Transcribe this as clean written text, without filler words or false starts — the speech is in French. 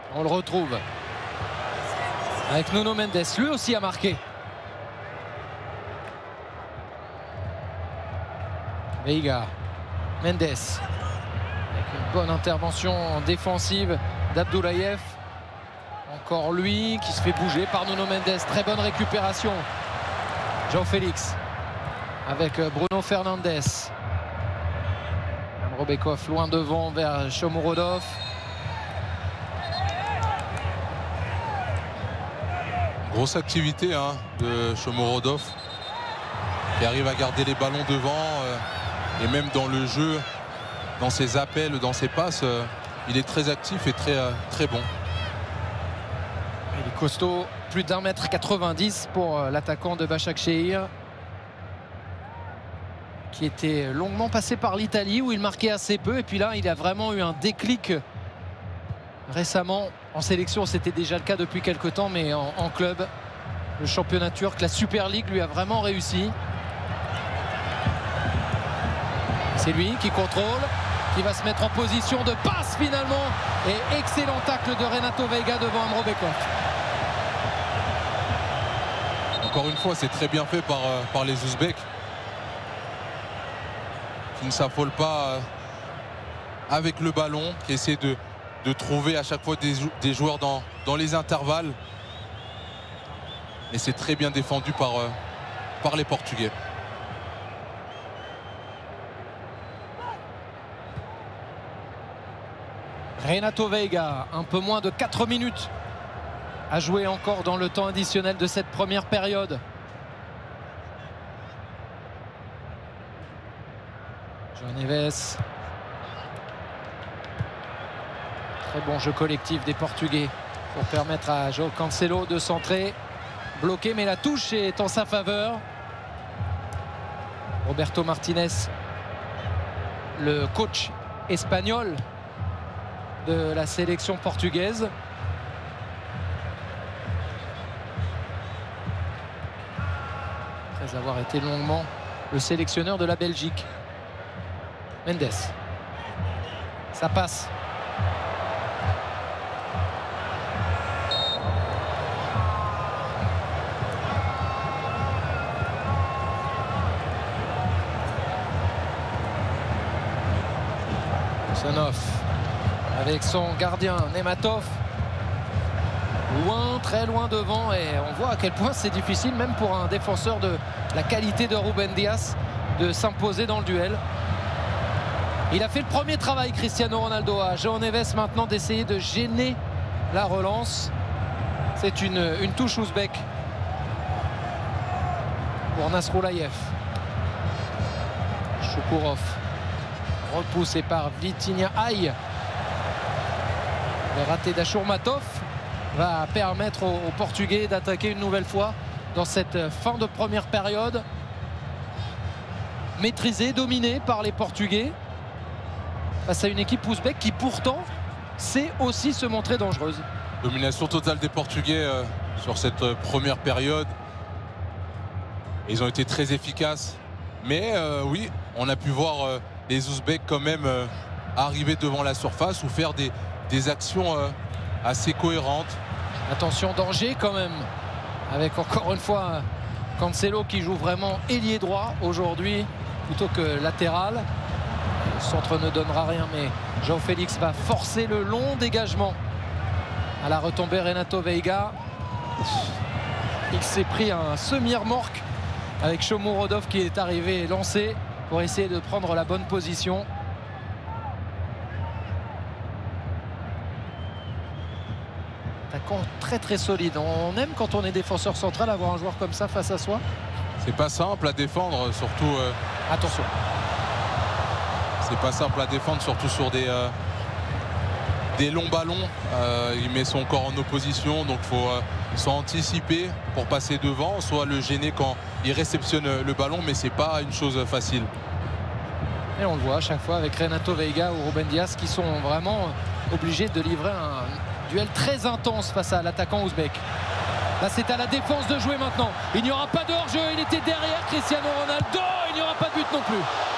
On le retrouve avec Nuno Mendes, lui aussi a marqué. Veiga, Mendes, avec une bonne intervention défensive d'Abdoulayev. Encore lui qui se fait bouger par Nuno Mendes. Très bonne récupération. João Félix avec Bruno Fernandes. Robekov loin devant vers Shomurodov. Grosse activité de Shomurodov qui arrive à garder les ballons devant et même dans le jeu, dans ses appels, dans ses passes, il est très actif et très bon. Il est costaud, plus d'1,90 m pour l'attaquant de Başakşehir, qui était longuement passé par l'Italie où il marquait assez peu, et puis là il a vraiment eu un déclic récemment. En sélection c'était déjà le cas depuis quelques temps, mais en club, le championnat turc, la Super League lui a vraiment réussi. C'est lui qui contrôle, qui va se mettre en position de passe finalement, et excellent tacle de Renato Veiga devant Amrobekov. Encore une fois, c'est très bien fait par les Ouzbeks, qui ne s'affolent pas avec le ballon, qui essaient de trouver à chaque fois des joueurs dans les intervalles. Et c'est très bien défendu par les Portugais. Renato Veiga, un peu moins de 4 minutes à jouer encore dans le temps additionnel de cette première période. João Neves. Très bon jeu collectif des Portugais pour permettre à João Cancelo de centrer. Bloqué, mais la touche est en sa faveur. Roberto Martinez, le coach espagnol de la sélection portugaise. Après avoir été longuement le sélectionneur de la Belgique. Mendes. Ça passe. Sonov avec son gardien Nematov, loin, très loin devant, et on voit à quel point c'est difficile même pour un défenseur de la qualité de Ruben Dias de s'imposer dans le duel. Il a fait le premier travail, Cristiano Ronaldo, à João Neves maintenant d'essayer de gêner la relance. C'est une touche ouzbek pour Nasroulayev. Choukourov repoussé par Vitinha Aïe. Le raté d'Ashurmatov va permettre aux Portugais d'attaquer une nouvelle fois dans cette fin de première période. Maîtrisée, dominée par les Portugais face à une équipe ouzbek qui pourtant sait aussi se montrer dangereuse. Domination totale des Portugais sur cette première période. Ils ont été très efficaces. Mais oui, on a pu voir les Ouzbeks quand même arriver devant la surface ou faire des actions assez cohérentes. Attention, danger quand même, avec encore une fois Cancelo qui joue vraiment ailier droit aujourd'hui plutôt que latéral. Le centre ne donnera rien, mais João Félix va forcer le long dégagement à la retombée. Renato Veiga, il s'est pris un semi-remorque avec Shomurodov qui est arrivé lancé pour essayer de prendre la bonne position. Attaquant très très solide. On aime quand on est défenseur central avoir un joueur comme ça face à soi. C'est pas simple à défendre, surtout. Attention. C'est pas simple à défendre, surtout sur des longs ballons. Il met son corps en opposition, donc il faut soit anticiper pour passer devant, soit le gêner quand il réceptionne le ballon, mais c'est pas une chose facile. Et on le voit à chaque fois avec Renato Veiga ou Ruben Dias qui sont vraiment obligés de livrer un duel très intense face à l'attaquant ouzbek. Là c'est à la défense de jouer maintenant. Il n'y aura pas de hors-jeu, il était derrière Cristiano Ronaldo, il n'y aura pas de but non plus.